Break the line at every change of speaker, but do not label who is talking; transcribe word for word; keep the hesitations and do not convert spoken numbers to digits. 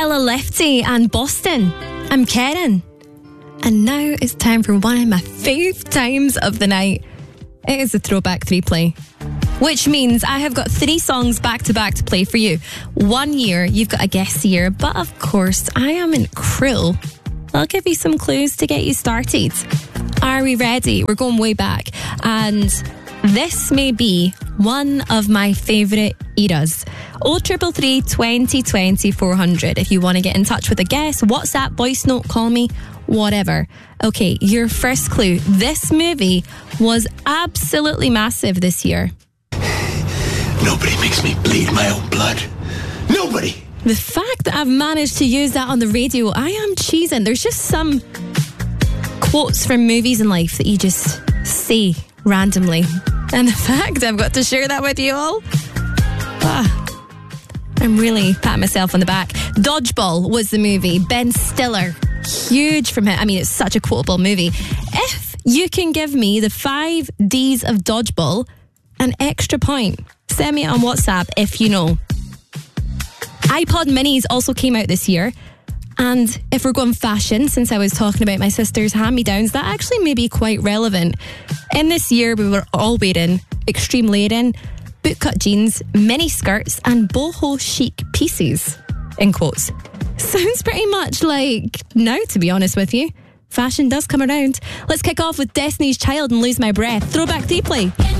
Ella Lefty and Boston. I'm Karen. And now it's time for one of my fave times of the night. It is the Throwback three play. Which means I have got three songs back to back to play for you. One year, you've got a guess year, but of course, I am in Krill. I'll give you some clues to get you started. Are we ready? We're going way back. And this may be one of my favourite eras. oh triple three, twenty twenty, four hundred. If you want to get in touch with a guess, WhatsApp, voice note, call me, whatever. Okay, your first clue. This movie was absolutely massive this year.
Nobody makes me bleed my own blood. Nobody!
The fact that I've managed to use that on the radio, I am cheesing. There's just some quotes from movies in life that you just say randomly. And the fact I've got to share that with you all, ah, I'm really patting myself on the back. Dodgeball was the movie. Ben Stiller, huge from it. I mean, it's such a quotable movie. If you can give me the five D's of Dodgeball, an extra point. Send me it on WhatsApp if you know. iPod minis also came out this year. And if we're going fashion, since I was talking about my sister's hand-me-downs, that actually may be quite relevant. In this year, we were all wearing extreme layering, bootcut jeans, mini skirts, and boho chic pieces, in quotes. Sounds pretty much like now, to be honest with you. Fashion does come around. Let's kick off with Destiny's Child and Lose My Breath. Throwback three play.